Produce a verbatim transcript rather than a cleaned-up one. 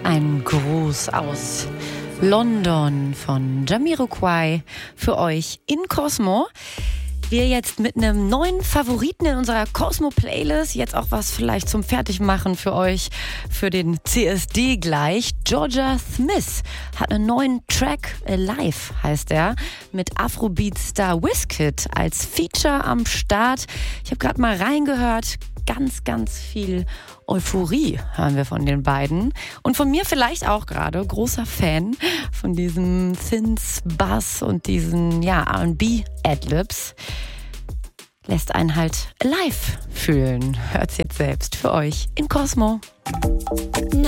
Ein Gruß aus London von Jamiroquai für euch in Cosmo. Wir jetzt mit einem neuen Favoriten in unserer Cosmo-Playlist. Jetzt auch was vielleicht zum Fertigmachen für euch, für den C S D gleich. Jorja Smith hat einen neuen Track, Alive heißt er, mit Afrobeat-Star Wizkid als Feature am Start. Ich habe gerade mal reingehört. Ganz, ganz viel Euphorie hören wir von den beiden. Und von mir vielleicht auch gerade, großer Fan von diesem Synth, Bass und diesen ja, R and B-Adlibs. Lässt einen halt live fühlen. Hört's jetzt selbst für euch in Cosmo.